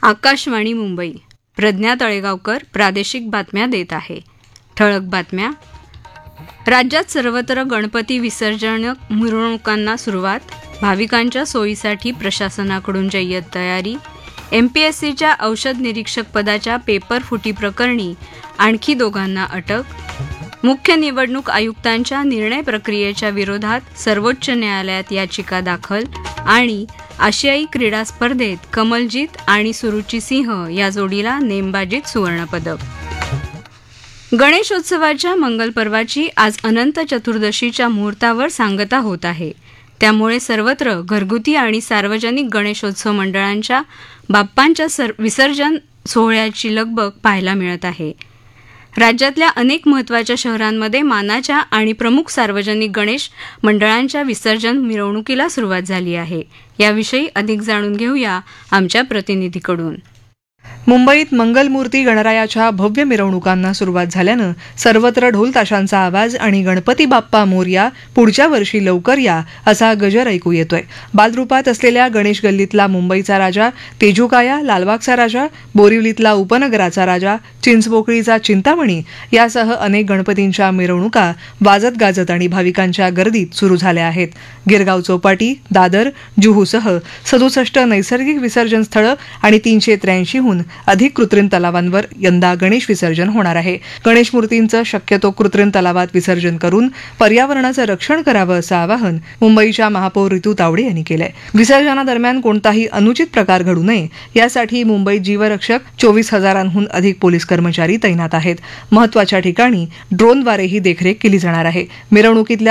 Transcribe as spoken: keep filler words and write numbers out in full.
आकाशवाणी मुंबई. प्रज्ञा तळेगावकर प्रादेशिक बातम्या देत आहे. ठळक बातम्या. राज्यात सर्वत्र गणपती विसर्जन मिरवणुकांना सुरुवात. भाविकांच्या सोयीसाठी प्रशासनाकडून जय्यत तयारी. एमपीएससीच्या औषध निरीक्षक पदाच्या पेपर फुटी प्रकरणी आणखी दोघांना अटक. मुख्य निवडणूक आयुक्तांच्या निर्णय प्रक्रियेच्या विरोधात सर्वोच्च न्यायालयात याचिका दाखल. आणि आशियाई क्रीडा स्पर्धेत कमलजीत आणि सुरुची सिंह या जोडीला नेमबाजीत सुवर्णपदक. गणेशोत्सवाच्या मंगल पर्वाची आज अनंत चतुर्दशीच्या मुहूर्तावर सांगता होत आहे. त्यामुळे सर्वत्र घरगुती आणि सार्वजनिक गणेशोत्सव मंडळांच्या बाप्पांच्या सर विसर्जन सोहळ्याची लगबग पाहायला मिळत आहे. राज्यातल्या अनेक महत्त्वाच्या शहरांमध्ये मानाच्या आणि प्रमुख सार्वजनिक गणेश मंडळांच्या विसर्जन मिरवणुकीला सुरुवात झाली आहे. याविषयी अधिक जाणून घेऊया आमच्या प्रतिनिधीकडून. मुंबईत मंगलमूर्ती गणरायाच्या भव्य मिरवणुकांना सुरुवात झाल्यानं सर्वत्र ढोल ताशांचा आवाज आणि गणपती बाप्पा मोरया पुढच्या वर्षी लवकर या असा गजर ऐकू येतोय. बालरूपात असलेल्या गणेश गल्लीतला मुंबईचा राजा, तेजुकाया, लालबागचा राजा, बोरिवलीतला उपनगराचा राजा, चिंचपोकळीचा चिंतामणी यासह अनेक गणपतींच्या मिरवणुका वाजत गाजत आणि भाविकांच्या गर्दीत सुरू झाल्या आहेत. गिरगाव चौपाटी, दादर, जुहूसह सदुसष्ट नैसर्गिक विसर्जन स्थळं आणि तीनशे त्र्याऐंशीहून अधिक कृत्रिम तलावांवर यंदा गणेश विसर्जन होणार आहे. गणेश मूर्तींचं शक्यतो कृत्रिम तलावात विसर्जन करून पर्यावरणाचं रक्षण करावं असं आवाहन मुंबईच्या महापौर ऋतू तावडे यांनी केलंय. विसर्जनादरम्यान कोणताही अनुचित प्रकार घडू नये यासाठी मुंबईत जीवरक्षक चोवीस हजारांहून अधिक पोलीस कर्मचारी तैनात आहेत. महत्वाच्या ठिकाणी ड्रोनद्वारेही देखरेख केली जाणार आहे. मिरवणुकीतल्या